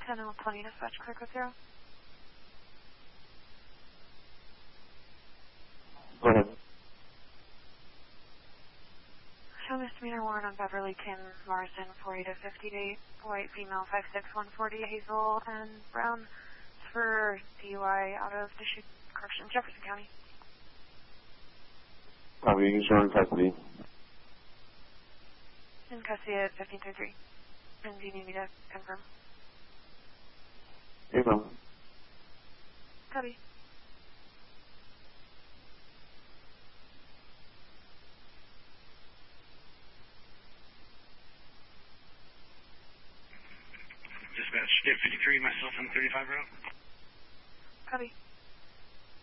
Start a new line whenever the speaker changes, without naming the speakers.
10-20 dispatch, clear code 0.
Go ahead.
Show misdemeanor warrant on Beverly Kim Morrison, 40 to 50 date, white female, 5'6", 140, Hazel and Brown, for DUI out of Deschutes Correction, Jefferson County.
Copy, you show in custody.
In custody at 1533. And do you need me to confirm?
April.
Copy.
Dispatch, State 53, myself on the 35 route.
Copy.